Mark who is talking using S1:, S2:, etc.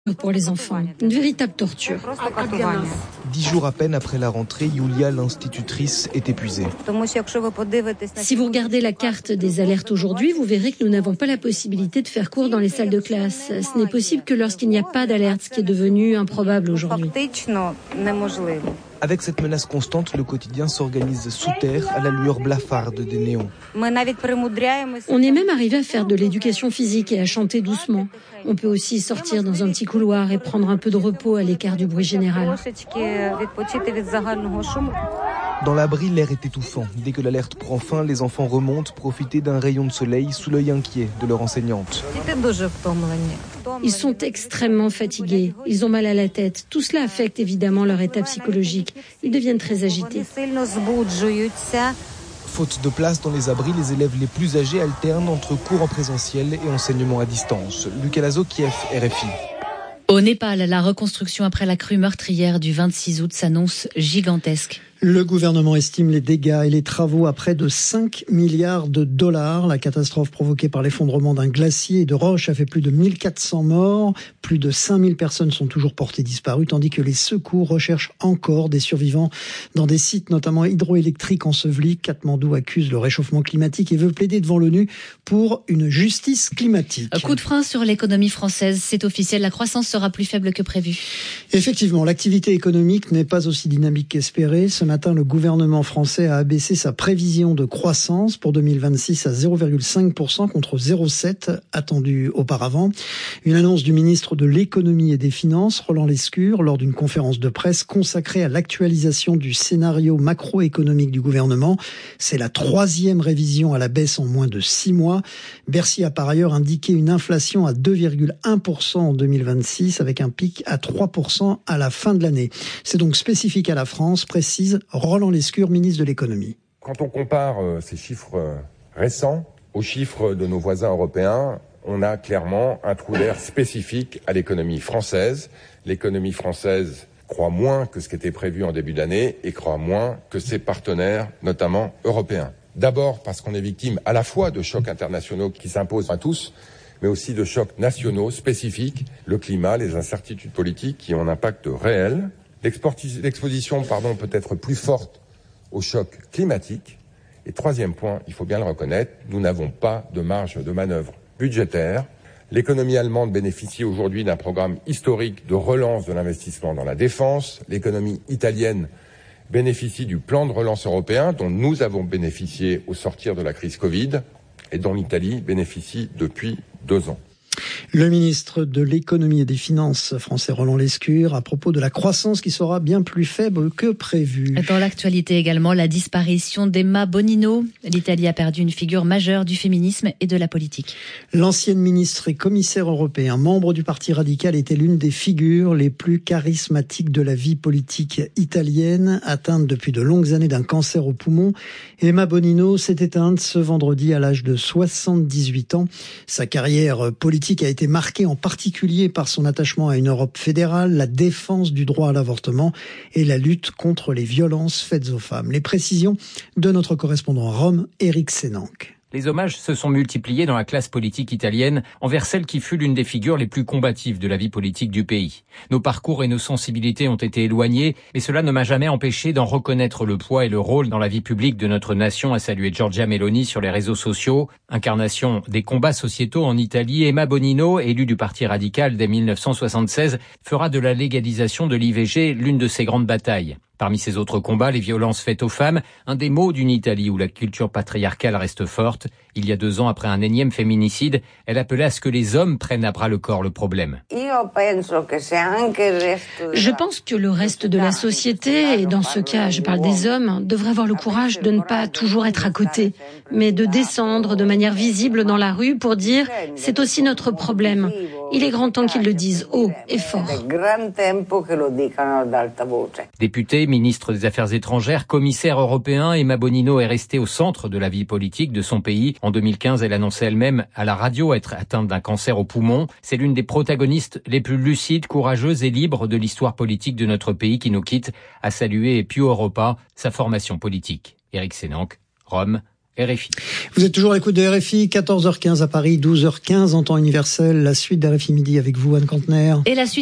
S1: pour les enfants, une véritable torture.
S2: 10 jours à peine après la rentrée, Yulia, l'institutrice, est épuisée.
S1: Si vous regardez la carte des alertes aujourd'hui, vous verrez que nous n'avons pas la possibilité de faire cours dans les salles de classe. Ce n'est possible que lorsqu'il n'y a pas d'alerte, ce qui est devenu improbable aujourd'hui.
S2: Avec cette menace constante, le quotidien s'organise sous terre à la lueur blafarde des néons.
S1: On est même arrivé à faire de l'éducation physique et à chanter doucement. On peut aussi sortir dans un petit couloir et prendre un peu de repos à l'écart du bruit général.
S2: Dans l'abri, l'air est étouffant. Dès que l'alerte prend fin, les enfants remontent profiter d'un rayon de soleil sous l'œil inquiet de leur enseignante.
S1: Ils sont extrêmement fatigués, ils ont mal à la tête. Tout cela affecte évidemment leur état psychologique. Ils deviennent très agités.
S2: Faute de place dans les abris, les élèves les plus âgés alternent entre cours en présentiel et enseignement à distance. Lucas Lazo, Kiev, RFI.
S3: Au Népal, la reconstruction après la crue meurtrière du 26 août s'annonce gigantesque.
S4: Le gouvernement estime les dégâts et les travaux à près de 5 milliards de dollars. La catastrophe provoquée par l'effondrement d'un glacier et de roches a fait plus de 1400 morts. Plus de 5000 personnes sont toujours portées disparues, tandis que les secours recherchent encore des survivants dans des sites notamment hydroélectriques ensevelis. Katmandou accuse le réchauffement climatique et veut plaider devant l'ONU pour une justice climatique.
S3: Coup de frein sur l'économie française. C'est officiel, la croissance sera plus faible que prévu.
S4: Effectivement, l'activité économique n'est pas aussi dynamique qu'espéré. Ce matin, le gouvernement français a abaissé sa prévision de croissance pour 2026 à 0,5% contre 0,7% attendu auparavant. Une annonce du ministre de l'économie et des finances, Roland Lescure, lors d'une conférence de presse consacrée à l'actualisation du scénario macroéconomique du gouvernement. C'est la 3e révision à la baisse en moins de 6 mois. Bercy a par ailleurs indiqué une inflation à 2,1% en 2026 avec un pic à 3% à la fin de l'année. C'est donc spécifique à la France, précise Roland Lescure, ministre de l'économie.
S5: Quand on compare ces chiffres récents aux chiffres de nos voisins européens, on a clairement un trou d'air spécifique à l'économie française. L'économie française croît moins que ce qui était prévu en début d'année et croît moins que ses partenaires, notamment européens. D'abord parce qu'on est victime à la fois de chocs internationaux qui s'imposent à tous, mais aussi de chocs nationaux spécifiques, le climat, les incertitudes politiques qui ont un impact réel. L'exposition peut être plus forte au choc climatique. Et 3e point, il faut bien le reconnaître, nous n'avons pas de marge de manœuvre budgétaire. L'économie allemande bénéficie aujourd'hui d'un programme historique de relance de l'investissement dans la défense. L'économie italienne bénéficie du plan de relance européen dont nous avons bénéficié au sortir de la crise Covid et dont l'Italie bénéficie depuis 2 ans.
S4: Le ministre de l'économie et des finances français Roland Lescure à propos de la croissance qui sera bien plus faible que prévu.
S3: Dans l'actualité également, la disparition d'Emma Bonino. L'Italie a perdu une figure majeure du féminisme et de la politique.
S4: L'ancienne ministre et commissaire européen, membre du Parti radical, était l'une des figures les plus charismatiques de la vie politique italienne, atteinte depuis de longues années d'un cancer au poumon. Emma Bonino s'est éteinte ce vendredi à l'âge de 78 ans. Sa carrière politique a été marquée en particulier par son attachement à une Europe fédérale, la défense du droit à l'avortement et la lutte contre les violences faites aux femmes. Les précisions de notre correspondant à Rome, Éric Sénanque.
S6: Les hommages se sont multipliés dans la classe politique italienne envers celle qui fut l'une des figures les plus combatives de la vie politique du pays. Nos parcours et nos sensibilités ont été éloignés, mais cela ne m'a jamais empêché d'en reconnaître le poids et le rôle dans la vie publique de notre nation, a salué Giorgia Meloni sur les réseaux sociaux. Incarnation des combats sociétaux en Italie, Emma Bonino, élue du Parti radical dès 1976, fera de la légalisation de l'IVG l'une de ses grandes batailles. Parmi ces autres combats, les violences faites aux femmes, un des maux d'une Italie où la culture patriarcale reste forte. Il y a 2 ans, après un énième féminicide, elle appelait à ce que les hommes prennent à bras le corps le problème.
S1: Je pense que le reste de la société, et dans ce cas, je parle des hommes, devrait avoir le courage de ne pas toujours être à côté, mais de descendre de manière visible dans la rue pour dire « c'est aussi notre problème ». Il est grand temps qu'ils le disent haut et fort.
S6: Députée, ministre des Affaires étrangères, commissaire européen, Emma Bonino est restée au centre de la vie politique de son pays. En 2015, elle annonçait elle-même à la radio être atteinte d'un cancer au poumon. C'est l'une des protagonistes les plus lucides, courageuses et libres de l'histoire politique de notre pays qui nous quitte, a salué Più Europa, sa formation politique. Éric Sénanque, Rome, RFI.
S4: Vous êtes toujours à l'écoute de RFI, 14h15 à Paris, 12h15 en temps universel. La suite d'RFI Midi avec vous, Anne Cantenaire.
S3: Et la suite